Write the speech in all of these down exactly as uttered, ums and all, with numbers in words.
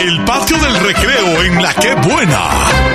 El patio del recreo en La Qué Buena.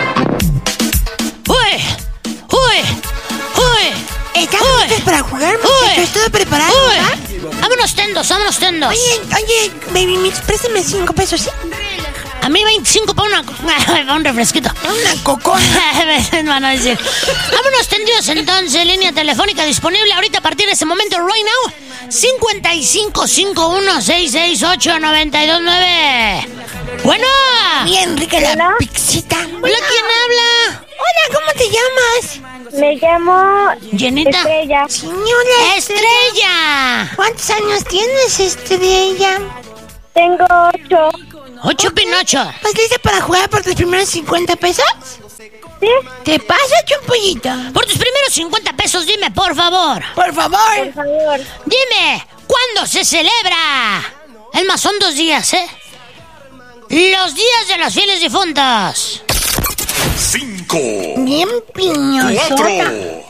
¡Uy! ¡Uy! ¡Uy! ¿Están listos para jugar, muchachos? ¿Todo preparado? ¡Uy! Vámonos tendos, vámonos tendos. Oye, oye, baby mix, préstame cinco pesos, ¿sí? A mí veinticinco para una... para un refresquito. Una cocona. Van a decir. Vámonos tendidos entonces. Línea telefónica disponible ahorita a partir de ese momento, right now. cincuenta y cinco cincuenta y uno sesenta y seis ocho noventa y dos nueve. Bueno. Bien rica la ¿Hola? Pixita. Hola, ¿quién habla? Hola, ¿cómo te llamas? Me llamo... Llenita. Estrella. Señora Estrella. ¿Cuántos años tienes, Estrella? Tengo ocho. Ocho Pinocho. ¿Estás lista para jugar por tus primeros cincuenta pesos? ¿Sí? ¿Te pasa, Chumpollito? Por tus primeros cincuenta pesos, dime, por favor. Por favor. Por favor. Dime, ¿cuándo se celebra? Es más, son dos días, ¿eh? Los días de los fieles difuntos. Cinco. Bien piñosota. Cuatro.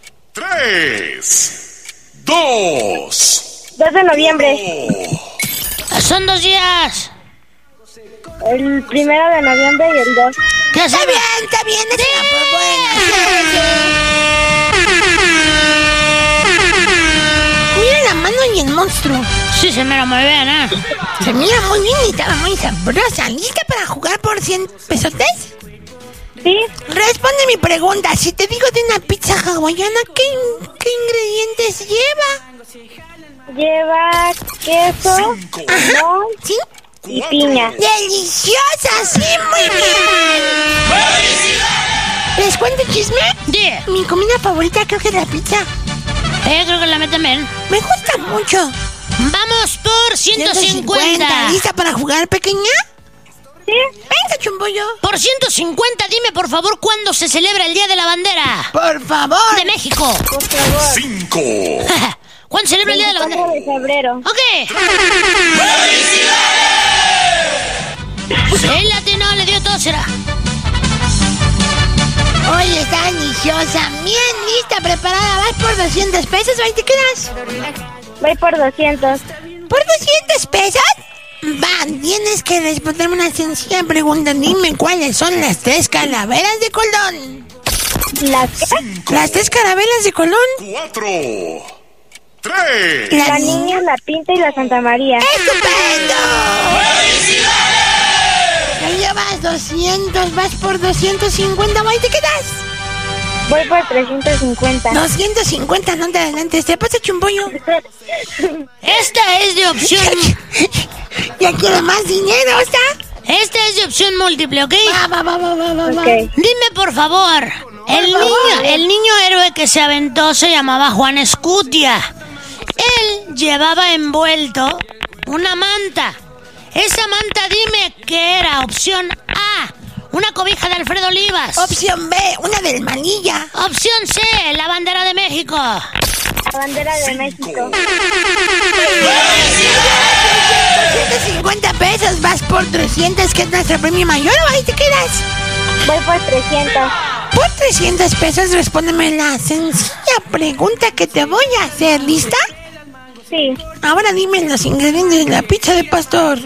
Tres. Dos. dos de noviembre. Oh. Son dos días. El primero de noviembre y el dos. ¿Qué Está se bien, está bien, es una buena. Mira la mano y el monstruo. Sí, se mira muy bien, ¿eh? Se mira muy bien y estaba muy sabrosa. ¿Lista para jugar por cien pesotes? ¿Sí? Responde mi pregunta. Si te digo de una pizza hawaiana, ¿qué, qué ingredientes lleva? Lleva queso, limón ¿Sí? y piña. ¡Deliciosa! ¡Sí, muy bien! ¿Les cuento chisme? Sí. Mi comida favorita creo que es la pizza. Eh, creo que la meten bien. Me gusta mucho. Vamos por ciento cincuenta. ¿Lista para jugar, pequeña? ¿Sí? Venga, Chumbullo. Por ciento cincuenta, dime por favor cuándo se celebra el Día de la Bandera. Por favor. De México. Por favor. Cinco. ¿Cuándo se celebra el Día de la Bandera? de febrero. Ok. El latino le dio todo, será. Oye, está deliciosa. Bien lista, preparada. Vas por doscientos pesos, ahí te quedas. Voy por doscientos. ¿Por doscientos pesos? Va, tienes que responderme una sencilla pregunta. Dime cuáles son las tres calaveras de Colón. ¿Las qué? Cinco. Las tres calaveras de Colón. Cuatro. Tres. La, La niña, la Pinta y la Santa María. ¡Estupendo! Ya llevas doscientos, vas por doscientos cincuenta, ahí te quedas. Voy por trescientos cincuenta. doscientos cincuenta, no te adelantes, te pasa Chumpollo. Esta es de opción... Ya quiero más dinero, ¿está? Esta es de opción múltiple, ¿ok? Va, va, va, va, va, va, va. Ok. Dime por favor, el niño, el niño héroe que se aventó se llamaba Juan Escutia. Él llevaba envuelto una manta. Esa manta, dime que era opción A, una cobija de Alfredo Olivas. Opción B, una del Manilla. Opción C, la bandera de México. La bandera de México. doscientos cincuenta pesos, vas por trescientos, que es nuestro premio mayor, o ahí te quedas. Voy por trescientos. Por trescientos pesos, respóndeme la sencilla pregunta que te voy a hacer. ¿Lista? Sí. Ahora dime los ingredientes de la pizza de pastor.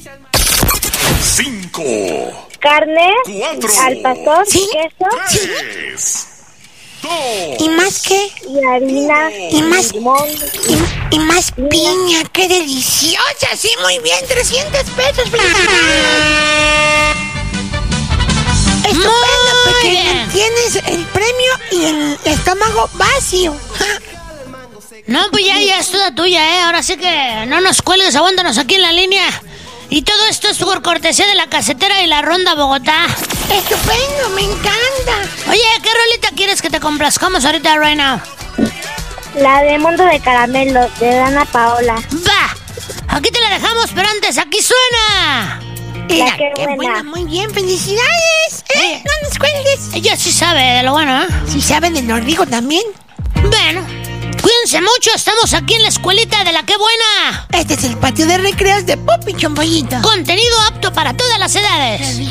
Cinco. Carne, Cuatro. al pastor, ¿Sí? queso Tres. Dos. ¿Y más qué? y harina. Y más, limón. y, y más piña. ¡Qué deliciosa! Sí, muy bien, trescientos pesos. ¡Felicidades! Estupendo, Muy pequeña. bien. Tienes el premio y el estómago vacío. No, pues ya, ya es toda tuya, ¿eh? Ahora sí que no nos cuelgues, aguántanos aquí en la línea. Y todo esto es por cortesía de la casetera y la Ronda Bogotá. Estupendo, me encanta. Oye, ¿qué rolita quieres que te complazcamos ahorita, right now? La de Mundo de Caramelo, de Dana Paola. ¡Va! Aquí te la dejamos, pero antes, aquí suena. Mira, Qué qué buena. buena, muy bien, felicidades. ¿Eh? No nos cuelgues. Ella sí sabe de lo bueno, ¿eh? Si saben de lo rico también. Bueno, cuídense mucho, estamos aquí en la escuelita de La Qué Buena. Este es el patio de recreos de Pop y Chombollito. Contenido apto para todas las edades.